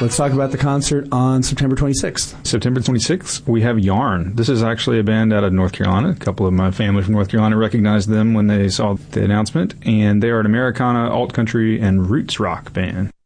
Let's talk about the concert on September 26th. September 26th, we have Yarn. This is actually a band out of North Carolina. A couple of my family from North Carolina recognized them when they saw the announcement, and they are an Americana, alt-country, and roots rock band.